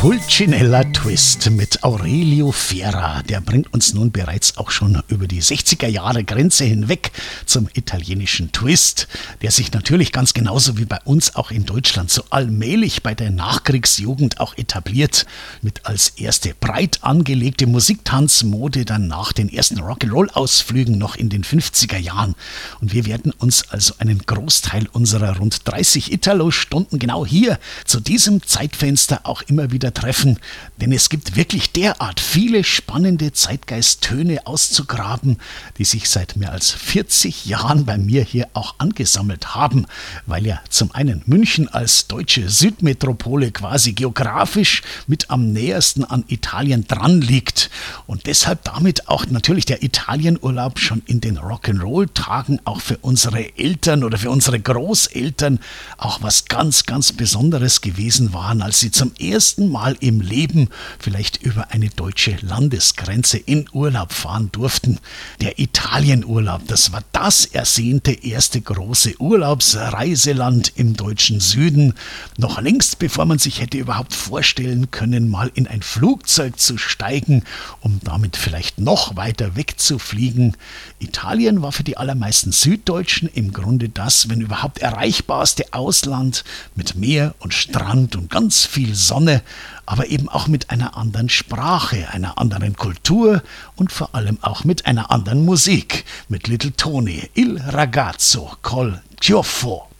Pulcinella Twist mit Aurelio Fera, der bringt uns nun bereits auch schon über die 60er Jahre Grenze hinweg zum italienischen Twist, der sich natürlich ganz genauso wie bei uns auch in Deutschland so allmählich bei der Nachkriegsjugend auch etabliert, mit als erste breit angelegte Musiktanzmode dann nach den ersten Rock'n'Roll-Ausflügen noch in den 50er Jahren. Und wir werden uns also einen Großteil unserer rund 30 Italo-Stunden genau hier zu diesem Zeitfenster auch immer wieder treffen, denn es gibt wirklich derart viele spannende Zeitgeisttöne auszugraben, die sich seit mehr als 40 Jahren bei mir hier auch angesammelt haben, weil ja zum einen München als deutsche Südmetropole quasi geografisch mit am nähersten an Italien dran liegt und deshalb damit auch natürlich der Italienurlaub schon in den Rock'n'Roll-Tagen auch für unsere Eltern oder für unsere Großeltern auch was ganz, ganz Besonderes gewesen waren, als sie zum ersten Mal im Leben vielleicht über eine deutsche Landesgrenze in Urlaub fahren durften. Der Italienurlaub, das war das ersehnte erste große Urlaubsreiseland im deutschen Süden. Noch längst bevor man sich hätte überhaupt vorstellen können, mal in ein Flugzeug zu steigen, um damit vielleicht noch weiter wegzufliegen. Italien war für die allermeisten Süddeutschen im Grunde das, wenn überhaupt erreichbarste Ausland mit Meer und Strand und ganz viel Sonne, aber eben auch mit einer anderen Sprache, einer anderen Kultur und vor allem auch mit einer anderen Musik, mit Little Tony, Il ragazzo col ciuffo.